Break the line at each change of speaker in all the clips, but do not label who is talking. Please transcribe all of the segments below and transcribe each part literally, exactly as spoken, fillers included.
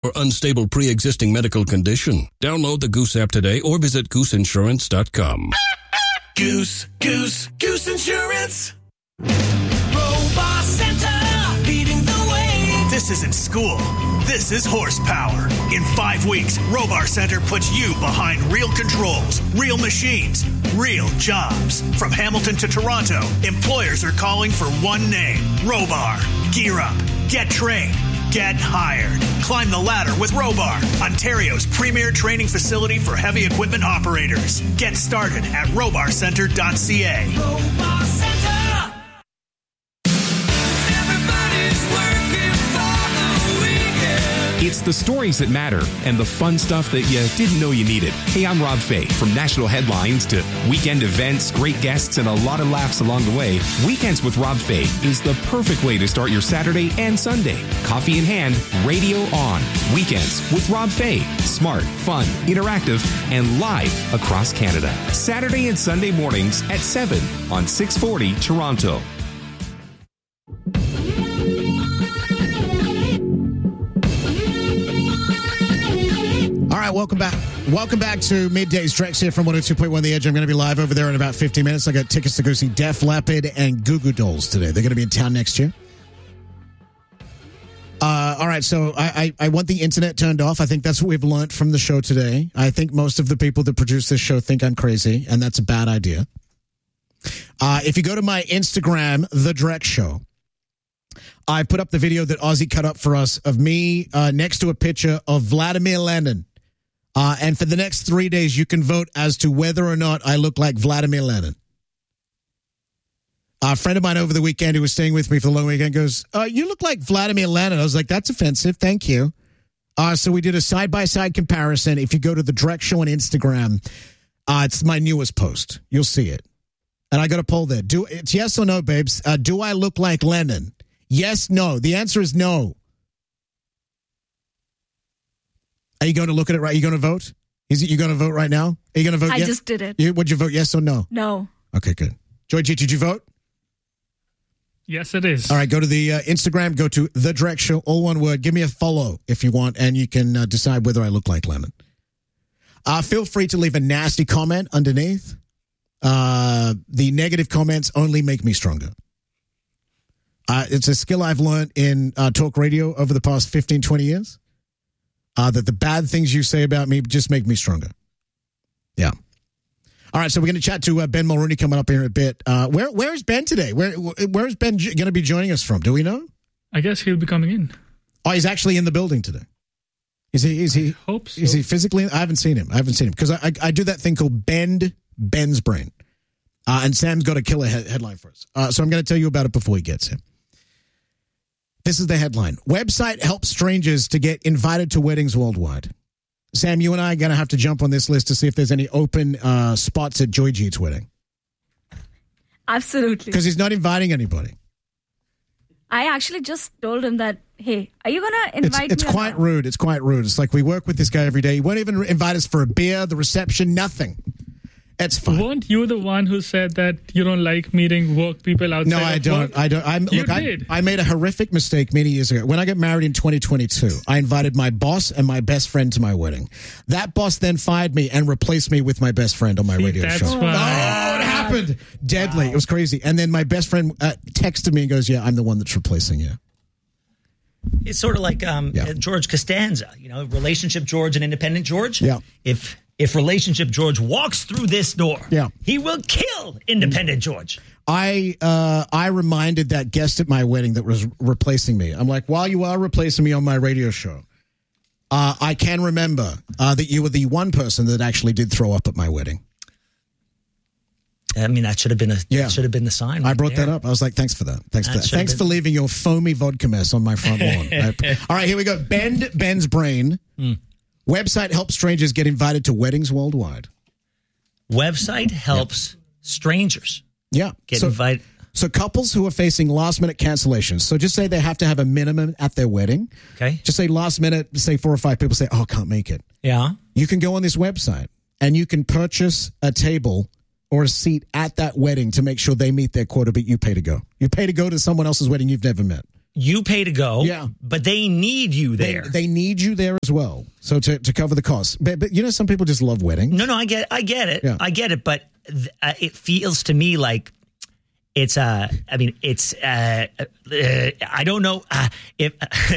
or unstable pre-existing medical condition. Download the Goose app today or visit goose insurance dot com.
Goose, Goose, Goose Insurance. Robot Center, leading the way. This isn't school. This is horsepower. In five weeks, Robar Center puts you behind real controls, real machines, real jobs. From Hamilton to Toronto, employers are calling for one name, Robar. Gear up, get trained, get hired. Climb the ladder with Robar, Ontario's premier training facility for heavy equipment operators. Get started at robar center dot c a. Robar Center.
It's the stories that matter and the fun stuff that you didn't know you needed. Hey, I'm Rob Fay. From national headlines to weekend events, great guests, and a lot of laughs along the way, Weekends with Rob Fay is the perfect way to start your Saturday and Sunday. Coffee in hand, radio on. Weekends with Rob Fay. Smart, fun, interactive, and live across Canada. Saturday and Sunday mornings at seven on six forty Toronto.
All right, welcome back. Welcome back to Middays. Drex here from one oh two point one The Edge. I'm going to be live over there in about fifty minutes. I got tickets to go see Def Leppard and Goo Goo Dolls today. They're going to be in town next year. Uh, all right, so I, I, I want the internet turned off. I think that's what we've learned from the show today. I think most of the people that produce this show think I'm crazy, and that's a bad idea. Uh, if you go to my Instagram, The Drex Show, I put up the video that Ozzy cut up for us of me uh, next to a picture of Vladimir Lenin. Uh, and for the next three days, you can vote as to whether or not I look like Vladimir Lenin. A friend of mine over the weekend who was staying with me for the long weekend goes, uh, you look like Vladimir Lenin. I was like, that's offensive. Thank you. Uh, so we did a side-by-side comparison. If you go to the Drex Show on Instagram, uh, it's my newest post. You'll see it. And I got a poll there. Do It's yes or no, babes. Uh, do I look like Lenin? Yes, no. The answer is no. Are you going to look at it right? Are you going to vote? Is it you going to vote right now? Are you going to vote?
I
yes?
just did it.
You, would you vote yes or no?
No.
Okay, good. Joy G, did you vote?
Yes, it is.
All right, go to the uh, Instagram, go to The Drex Show, all one word. Give me a follow if you want, and you can uh, decide whether I look like Lenin. Uh, feel free to leave a nasty comment underneath. Uh, the negative comments only make me stronger. Uh, it's a skill I've learned in uh, talk radio over the past fifteen, twenty years. Uh, that the bad things you say about me just make me stronger. Yeah. All right, so we're going to chat to uh, Ben Mulrooney coming up here in a bit. Uh, where Where is Ben today? Where Where is Ben going to be joining us from? Do we know?
I guess he'll be coming in.
Oh, he's actually in the building today. Is he? Is he?
I hope so.
Is he physically? I haven't seen him. I haven't seen him because I, I I do that thing called Bend Ben's Brain, uh, and Sam's got a killer he- headline for us. Uh, so I'm going to tell you about it before he gets here. This is the headline. Website helps strangers to get invited to weddings worldwide. Sam, you and I are going to have to jump on this list to see if there's any open uh, spots at Joy Jeet's wedding.
Absolutely.
Because he's not inviting anybody.
I actually just told him that, hey, are you going to invite
it's, it's
me? It's
quite rude. It's quite rude. It's like we work with this guy every day. He won't even invite us for a beer, the reception, nothing. It's fine.
Weren't you the one who said that you don't like meeting work people outside?
No, I
of
don't.
work?
I don't. I'm,
You
look, I,
did.
I made a horrific mistake many years ago. When I got married in twenty twenty-two, I invited my boss and my best friend to my wedding. That boss then fired me and replaced me with my best friend on my
See,
radio
that's
show.
why.
Oh, it happened. Deadly. Wow. It was crazy. And then my best friend uh, texted me and goes, yeah, I'm the one that's replacing you.
It's sort of like um,
Yeah.
George Costanza, you know, Relationship George and Independent George.
Yeah.
If if Relationship George walks through this door,
Yeah.
he will kill Independent George.
I uh, I reminded that guest at my wedding that was replacing me. I'm like, while you are replacing me on my radio show, uh, I can remember uh, that you were the one person that actually did throw up at my wedding.
I mean, that should have been a
Yeah.
that should have been the sign.
I
right
brought
there.
that up. I was like, thanks for that. Thanks
That
for that.
should have
Thanks
been-
for leaving your foamy vodka mess on my front lawn. I- All right, here we go. Bend Ben's Brain.
Mm.
Website helps strangers get invited to weddings worldwide.
Website helps strangers
Yeah.
get
so,
invited.
so couples who are facing last minute cancellations. So just say they have to have a minimum at their wedding.
Okay.
Just say last minute, say four or five people say, oh, can't make it.
Yeah.
You can go on this website and you can purchase a table or a seat at that wedding to make sure they meet their quota, but you pay to go. You pay to go to someone else's wedding you've never met.
you pay to go,
Yeah.
but they need you
They,
there.
they need you there as well, so to, to cover the costs. But, but you know, some people just love weddings.
no, no, I get, I get it,
Yeah.
I get it, but th- uh, it feels to me like it's. Uh, I mean, it's. Uh, uh, I don't know uh, if.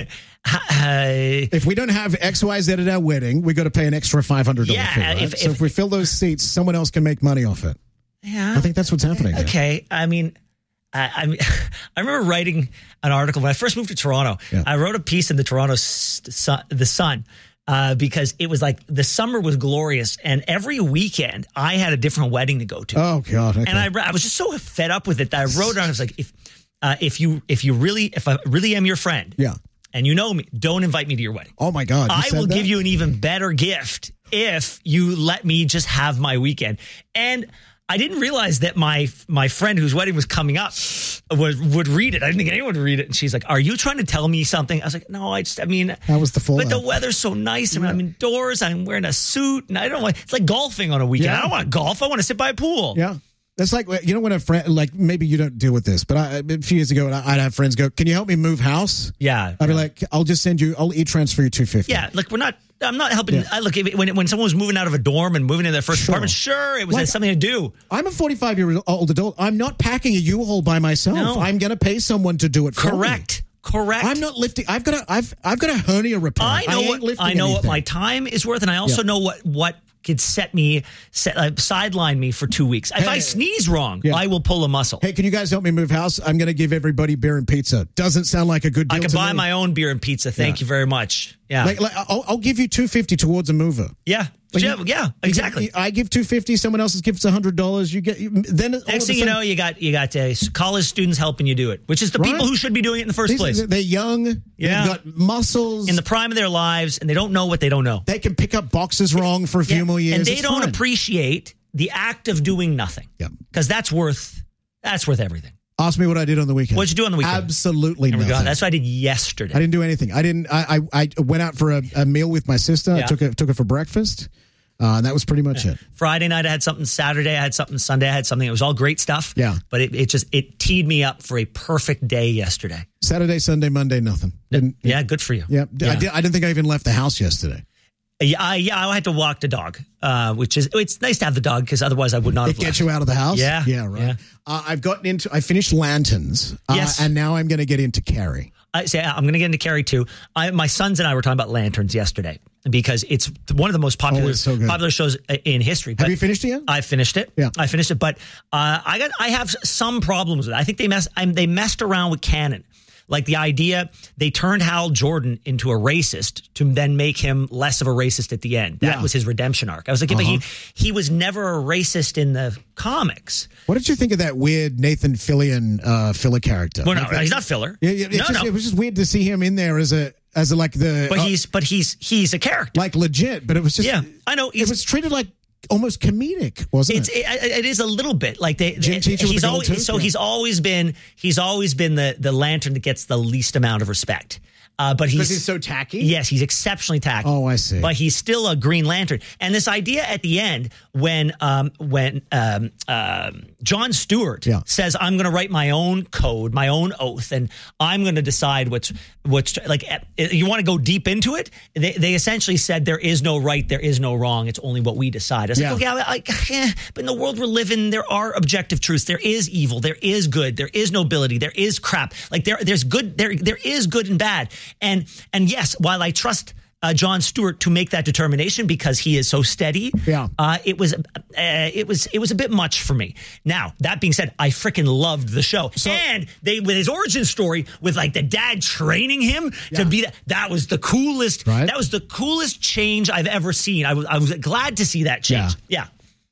Uh,
If we don't have X Y Z at our wedding, we got to pay an extra five hundred dollars
Yeah,
fee, right?
if-
So
if-
if we fill those seats, someone else can make money off it.
yeah,
I think that's what's happening here.
Okay, I mean, I, I mean, I remember writing an article when I first moved to Toronto.
Yeah.
I wrote a piece in the Toronto S- Sun, the Sun, uh, because it was like the summer was glorious, and every weekend I had a different wedding to go to.
Oh, God. Okay.
And I, I was just so fed up with it that I wrote down. I was like, if uh, if you if you really if I really am your friend,
yeah.
and you know me, don't invite me to your wedding.
Oh, my God. You
I
said
will
that?
give you an even better gift if you let me just have my weekend. And I didn't realize that my my friend whose wedding was coming up would would read it. I didn't think anyone would read it. And she's like, "Are you trying to tell me something?" I was like, "No, I just, I mean,
That was the fallout.
but the weather's so nice. I mean, I'm indoors. I'm wearing a suit, and I don't want. It's like golfing on a weekend.
Yeah.
I don't want to golf. I want to sit by a pool.
Yeah. That's like, you know, when a friend, like maybe you don't deal with this, but I, a few years ago, I'd have friends go, "Can you help me move house?"
Yeah.
I'd be like, "I'll just send you, I'll e-transfer you two hundred fifty dollars.
Yeah, like we're not. I'm not helping.
Yeah.
I look if- when when someone was moving out of a dorm and moving in their first
Sure.
apartment. Sure, it was
Like-
something to do.
I'm a forty-five year old adult. I'm not packing a U-Haul by myself.
No.
I'm going to pay someone to do it for me.
Correct. Correct.
I'm not lifting. I've got a, I've, I've got a hernia repair.
I know
ain't
what
lifting
I know what
anything.
my time is worth, and I also
Yeah.
know what what could set me set uh, sideline me for two weeks. If I
Hey.
sneeze wrong,
Yeah.
I will pull a muscle.
Hey, can you guys help me move house? I'm going to give everybody beer and pizza. Doesn't sound like a good deal
I can
to
buy
me.
my own beer and pizza. Thank
Yeah.
you very much. Yeah,
Like, like I'll, I'll give you two hundred fifty dollars towards a mover.
yeah,
Like,
yeah,
you-
yeah,
you
exactly.
give- I give two hundred fifty dollars. Someone else gives one hundred dollars. You get you, then all of
Next
a
thing you
sudden-
know, you got you got uh, college students helping you do it, which is the
Right.
people who should be doing it in the first
these-
place,
they're young.
Yeah.
They've got muscles.
in the prime of their lives, and they don't know what they don't know.
they can pick up boxes wrong for a few
Yeah.
more years.
and they
It's
don't
fine.
appreciate the act of doing nothing.
Yeah.
because that's worth that's worth everything.
Ask me what I did on the weekend.
What'd you do on the weekend?
Absolutely
There we
nothing.
go. That's what I did yesterday.
I didn't do anything. I didn't. I I, I went out for a, a meal with my sister.
Yeah.
I took her took her for breakfast, uh, and that was pretty much it.
Friday night I had something. Saturday I had something. Sunday I had something. It was all great stuff.
Yeah.
But it, it just it teed me up for a perfect day yesterday.
Saturday, Sunday, Monday, nothing. Didn't.
Yeah, good for you.
Yeah.
Yeah.
I, did, I didn't think I even left the house yesterday.
Yeah, I, yeah, I had to walk the dog, uh, which is it's nice to have the dog because otherwise I would not
It
have
gets
left.
you out of the house.
Yeah.
Yeah. Right.
Yeah.
Uh, I've gotten into. I finished Lanterns. Uh,
Yes.
And now I'm going to get into Carrie.
I say I'm going to get into Carrie too. I, my sons and I were talking about Lanterns yesterday because it's one of the most popular
Oh, it's so good.
popular shows in history.
Have you finished it yet?
I finished it.
Yeah.
I finished it, but uh, I got I have some problems with it. I think they mess I'm, they messed around with canon. Like the idea, they turned Hal Jordan into a racist to then make him less of a racist at the end. That
Yeah.
was his redemption arc. I was like, yeah,
Uh-huh.
but he, he was never a racist in the comics.
What did you think of that weird Nathan Fillion uh, filler character?
Well, no,
Like that-
he's not filler.
Yeah, yeah, it's
no,
just,
no.
It was just weird to see him in there as a as a like the
But
uh,
he's but he's he's a character.
like legit, but it was just
Yeah, I know.
It
He's-
was treated like almost comedic, wasn't
It's
it?
it, it is a little bit like they.
Gym teacher with
he's
the gold
always
tooth?
so
Yeah.
he's always been he's always been the the lantern that gets the least amount of respect. Uh, but he's,
Because he's so tacky?
Yes, he's exceptionally tacky.
Oh, I see.
But he's still a Green Lantern. And this idea at the end um, when um, when um, um, John Stewart
Yeah.
says, "I'm going to write my own code, my own oath, and I'm going to decide what's what's like." uh, You want to go deep into it? They, they essentially said there is no right, there is no wrong. It's only what we decide. I was
Yeah.
like, okay, I, I, eh, but in the world we're living, there are objective truths. There is evil. There is good. There is nobility. There is crap. Like there, there's good. There, there is good and bad. And and yes, while I trust uh, John Stewart to make that determination because he is so steady,
Yeah.
uh, it was uh, it was it was a bit much for me. Now that being said, I freaking loved the show, and they with his origin story with like the dad training him
Yeah.
to be that. That was the coolest.
Right.
That was the coolest change I've ever seen. I was I was glad to see that change. Yeah.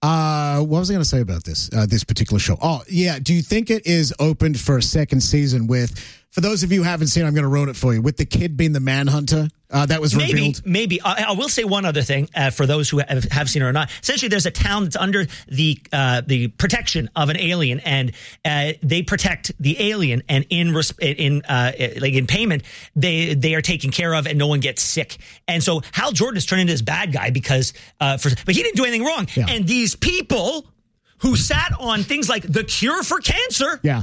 Uh, what was I going to say about this uh, this particular show? Oh, yeah. Do you think it is opened for a second season with, for those of you who haven't seen, I'm going to ruin it for you, with the kid being the Manhunter? Uh, that was
Maybe,
revealed.
maybe. I, I will say one other thing uh, for those who have, have seen it or not. Essentially, there's a town that's under the uh, the protection of an alien, and uh, they protect the alien. And in res- in uh, like in payment, they they are taken care of, and no one gets sick. And so Hal Jordan is turned into this bad guy because, uh, for but he didn't do anything wrong.
Yeah.
And these people who sat on things like the cure for cancer.
Yeah.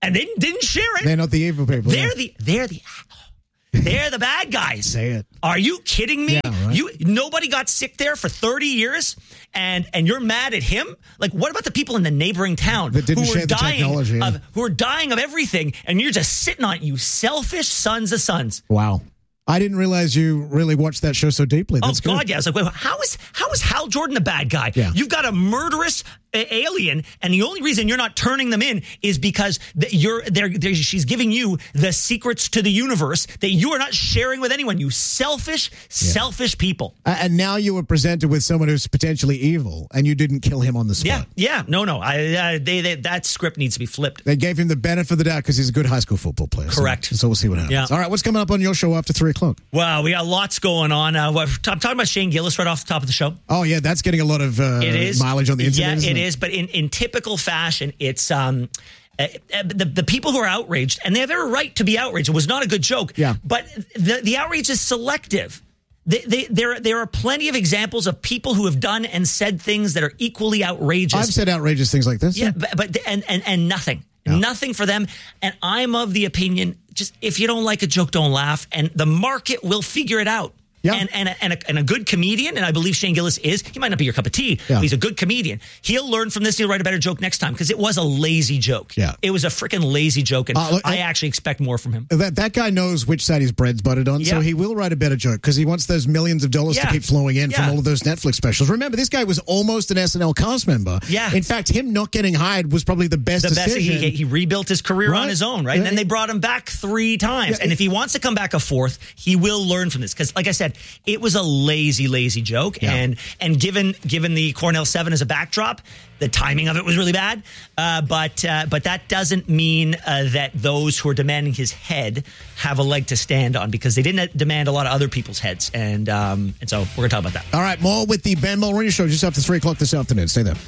and they didn't share it.
They're not the evil people.
They're
yeah.
the they're the they're the bad guys.
Say it.
Are you kidding me?
Yeah, right.
You nobody got sick there for thirty years, and and you're mad at him? Like, what about the people in the neighboring town
That didn't
who
share
are
the
dying
technology, yeah.
of who are dying of everything, and you're just sitting on it, you selfish sons of sons?
Wow. I didn't realize you really watched that show so deeply. That's
oh, God,
good.
yeah. I was like, wait, how is how is Hal Jordan the bad guy?
Yeah.
You've got a murderous uh, alien, and the only reason you're not turning them in is because that you're they're, they're, she's giving you the secrets to the universe that you are not sharing with anyone. You selfish, selfish people.
Uh, and now you were presented with someone who's potentially evil, and you didn't kill him on the spot.
Yeah, yeah. No, no. I, uh, they, they, that script needs to be flipped.
They gave him the benefit of the doubt because he's a good high school football player. So-
Correct.
So, we'll see what happens.
Yeah.
All right, what's coming up on your show after three o'clock?
Wow, we got lots going on. Uh, what- I'm talking about Shane Gillis right off the top of the show.
Oh, yeah, that's getting a lot of uh,
It is
mileage on the internet.
Yeah,
isn't
it is. But in, in typical fashion, it's um, uh, uh, the the people who are outraged, and they have every right to be outraged. It was not a good joke.
Yeah.
But the the outrage is selective. They, they, there, there are plenty of examples of people who have done and said things that are equally outrageous.
I've said outrageous things like this.
Yeah, but, but and and and nothing. No. Nothing for them. And I'm of the opinion, just if you don't like a joke, don't laugh. And the market will figure it out.
Yeah.
And and a, and, a, and a good comedian, and I believe Shane Gillis is, he might not be your cup of tea,
Yeah.
but he's a good comedian. He'll learn from this. He'll write a better joke next time because it was a lazy joke.
Yeah.
It was a freaking lazy joke. And
Uh, look,
I
I-
actually expect more from him.
That that guy knows which side his bread's buttered on, so
Yeah.
he will write a better joke because he wants those millions of dollars
Yeah.
to keep flowing in from
Yeah.
all of those Netflix specials. Remember, this guy was almost an S N L cast member.
Yeah.
In fact, him not getting hired was probably the best
The best,
decision.
he, he rebuilt his career
Right.
on his own, right? And then they brought him back three times.
Yeah,
and
it-
if he wants to come back a fourth, he will learn from this. Because, like I said, it was a lazy, lazy joke.
Yeah.
And and given given the Cornell seven as a backdrop, the timing of it was really bad. Uh, but uh, but that doesn't mean uh, that those who are demanding his head have a leg to stand on, because they didn't demand a lot of other people's heads. And um, and so we're going to talk about that.
All right, more with the Ben Mulroney Show just after three o'clock this afternoon. Stay there.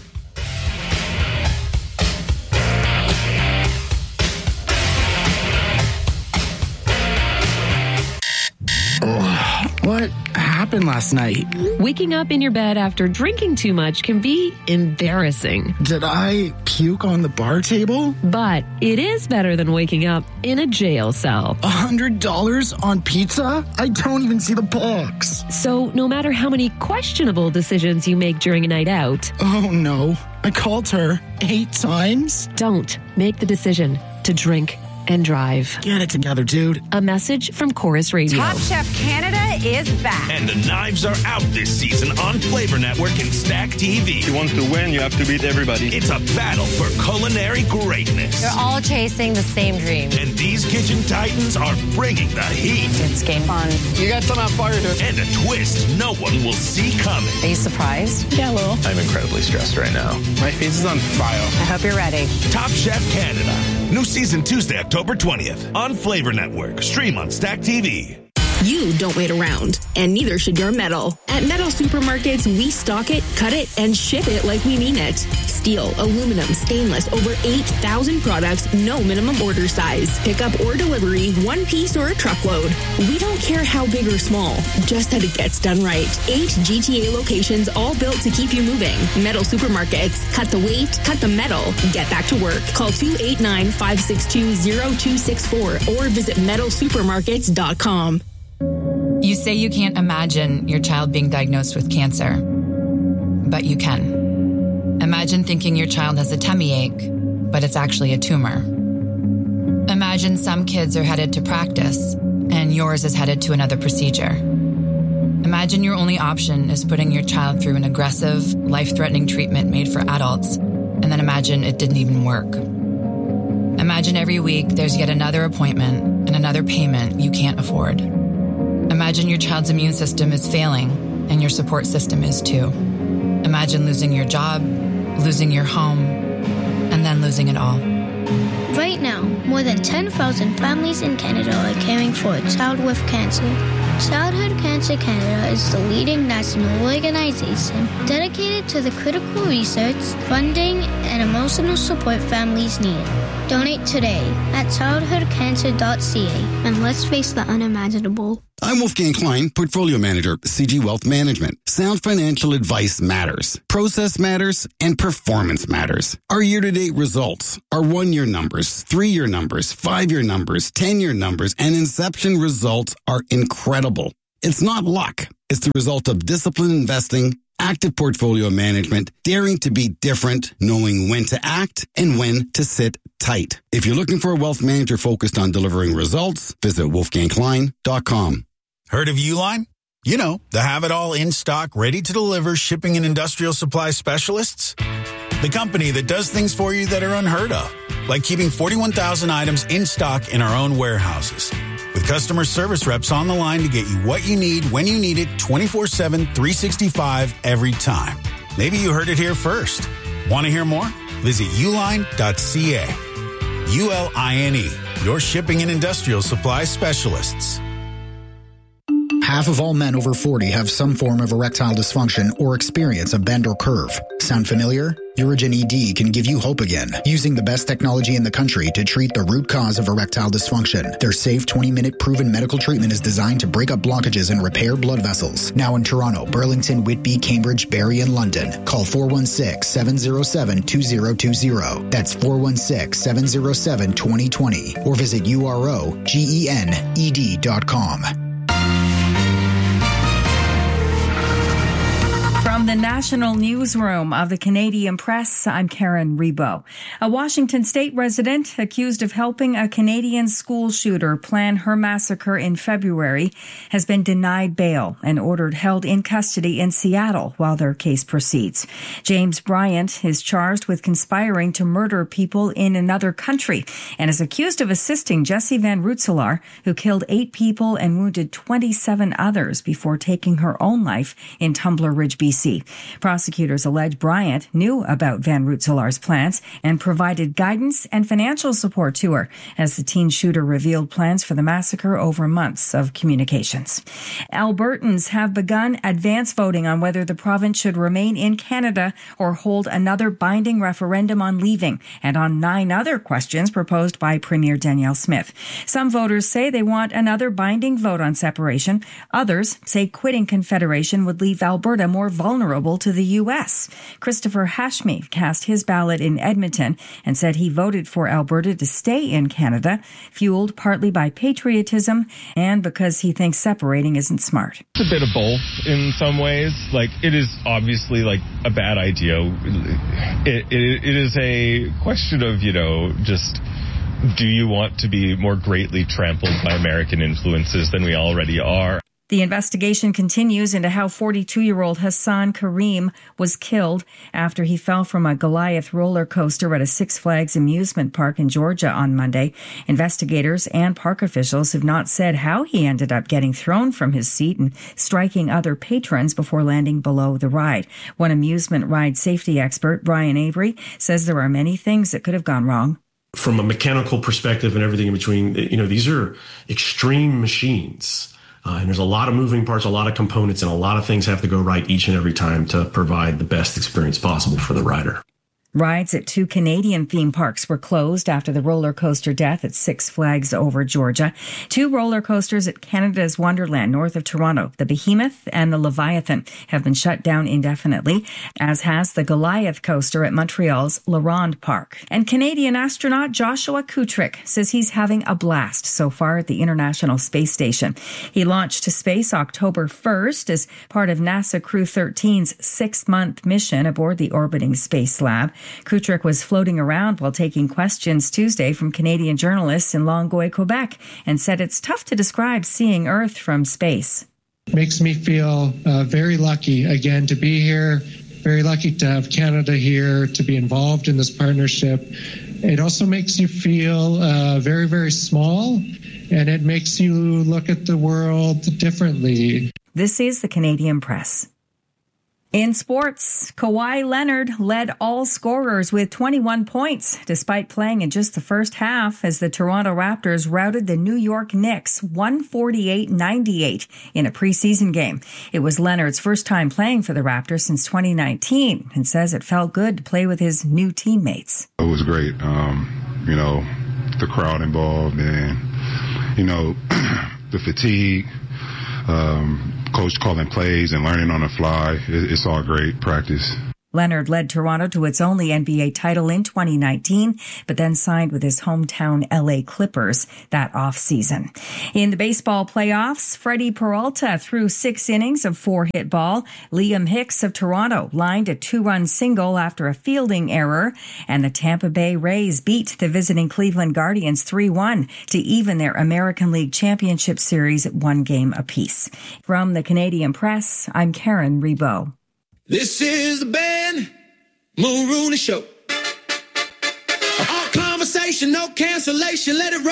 What happened last night?
Waking up in your bed after drinking too much can be embarrassing.
Did I puke on the bar table?
But it is better than waking up in a jail cell.
A hundred dollars on pizza? I don't even see the box.
So no matter how many questionable decisions you make during a night out,
Oh no, I called her eight times?
don't make the decision to drink and drive.
Get it together, dude.
A message from Chorus Radio.
Top Chef Canada is back.
And the knives are out this season on Flavor Network and Stack T V.
If you want to win, you have to beat everybody.
It's a battle for culinary greatness.
They're all chasing the same dream.
And these kitchen titans are bringing the heat.
It's game fun.
You got some on fire, dude.
And a twist no one will see coming.
Are you surprised?
Yeah, a little.
I'm incredibly stressed right now. My face is on fire.
I hope you're ready.
Top Chef Canada. New season Tuesday, October twentieth on Flavor Network. Stream on Stack T V.
You don't wait around, and neither should your metal. At Metal Supermarkets, we stock it, cut it, and ship it like we mean it. Steel, aluminum, stainless, over eight thousand products, no minimum order size. Pickup or delivery, one piece or a truckload. We don't care how big or small, just that it gets done right. Eight G T A locations, all built to keep you moving. Metal Supermarkets. Cut the weight, cut the metal. Get back to work. Call two eight nine, five six two, zero two six four or visit metal supermarkets dot com.
You say you can't imagine your child being diagnosed with cancer, but you can. Imagine thinking your child has a tummy ache, but it's actually a tumor. Imagine some kids are headed to practice, and yours is headed to another procedure. Imagine your only option is putting your child through an aggressive, life-threatening treatment made for adults, and then imagine it didn't even work. Imagine every week there's yet another appointment and another payment you can't afford. Imagine your child's immune system is failing, and your support system is too. Imagine losing your job, losing your home, and then losing it all.
Right now, more than ten thousand families in Canada are caring for a child with cancer. Childhood Cancer Canada is the leading national organization dedicated to the critical research, funding, and emotional support families need. Donate today at childhood cancer dot c a and let's face the unimaginable.
I'm Wolfgang Klein, Portfolio Manager, C G Wealth Management. Sound financial advice matters. Process matters, and performance matters. Our year-to-date results, our one-year numbers, three-year numbers, five-year numbers, ten-year numbers, and inception results are incredible. It's not luck. It's the result of disciplined investing, active portfolio management, daring to be different, knowing when to act and when to sit tight. If you're looking for a wealth manager focused on delivering results, visit wolfgang klein dot com.
Heard of Uline? You know, the have-it-all in-stock, ready-to-deliver shipping and industrial supply specialists. The company that does things for you that are unheard of, like keeping forty-one thousand items in stock in our own warehouses. With customer service reps on the line to get you what you need when you need it twenty-four seven, three sixty-five every time. Maybe you heard it here first. Want to hear more? Visit uline dot c a. U L I N E, your shipping and industrial supply specialists.
Half of all men over forty have some form of erectile dysfunction or experience a bend or curve. Sound familiar? Urigen E D can give you hope again, using the best technology in the country to treat the root cause of erectile dysfunction. Their safe twenty-minute proven medical treatment is designed to break up blockages and repair blood vessels. Now in Toronto, Burlington, Whitby, Cambridge, Barrie, and London. Call four one six, seven zero seven, two zero two zero. That's four one six, seven zero seven, two zero two zero. Or visit U R O G E N E D dot com.
From the National Newsroom of the Canadian Press, I'm Karen Rebo. A Washington state resident accused of helping a Canadian school shooter plan her massacre in February has been denied bail and ordered held in custody in Seattle while their case proceeds. James Bryant is charged with conspiring to murder people in another country and is accused of assisting Jessie Van Rootselaar, who killed eight people and wounded twenty-seven others before taking her own life in Tumbler Ridge, B C. Prosecutors allege Bryant knew about Van Rootselaar's plans and provided guidance and financial support to her as the teen shooter revealed plans for the massacre over months of communications. Albertans have begun advance voting on whether the province should remain in Canada or hold another binding referendum on leaving and on nine other questions proposed by Premier Danielle Smith. Some voters say they want another binding vote on separation. Others say quitting Confederation would leave Alberta more vulnerable vulnerable to the U S. Christopher Hashmi cast his ballot in Edmonton and said he voted for Alberta to stay in Canada, fueled partly by patriotism and because he thinks separating isn't smart.
It's a bit of both in some ways. Like, it is obviously like a bad idea. It, it, it is a question of, you know, just, do you want to be more greatly trampled by American influences than we already are?
The investigation continues into how forty-two-year-old Hassan Karim was killed after he fell from a Goliath roller coaster at a Six Flags amusement park in Georgia on Monday. Investigators and park officials have not said how he ended up getting thrown from his seat and striking other patrons before landing below the ride. One amusement ride safety expert, Brian Avery, says there are many things that could have gone wrong.
From a mechanical perspective and everything in between, you know, these are extreme machines. Uh, and there's a lot of moving parts, a lot of components, and a lot of things have to go right each and every time to provide the best experience possible for the rider.
Rides at two Canadian theme parks were closed after the roller coaster death at Six Flags Over Georgia. Two roller coasters at Canada's Wonderland north of Toronto, the Behemoth and the Leviathan, have been shut down indefinitely, as has the Goliath coaster at Montreal's La Ronde Park. And Canadian astronaut Joshua Kutrick says he's having a blast so far at the International Space Station. He launched to space October first as part of NASA Crew thirteen's six-month mission aboard the orbiting Space Lab. Kutrick was floating around while taking questions Tuesday from Canadian journalists in Longueuil, Quebec, and said it's tough to describe seeing Earth from space.
Makes me feel uh, very lucky, again, to be here, very lucky to have Canada here, to be involved in this partnership. It also makes you feel uh, very, very small, and it makes you look at the world differently.
This is the Canadian Press. In sports, Kawhi Leonard led all scorers with twenty-one points, despite playing in just the first half as the Toronto Raptors routed the New York Knicks one forty-eight ninety-eight in a preseason game. It was Leonard's first time playing for the Raptors since twenty nineteen and says it felt good to play with his new teammates.
It was great. Um, you know, the crowd involved and, you know, the fatigue, um, coach calling plays and learning on the fly. It's all great practice.
Leonard led Toronto to its only N B A title in twenty nineteen, but then signed with his hometown L A Clippers that offseason. In the baseball playoffs, Freddie Peralta threw six innings of four-hit ball. Liam Hicks of Toronto lined a two-run single after a fielding error, and the Tampa Bay Rays beat the visiting Cleveland Guardians three one to even their American League Championship Series at one game apiece. From the Canadian Press, I'm Karen Rebo.
This is the Ben Mulrooney Show. All conversation, no cancellation. Let it roll.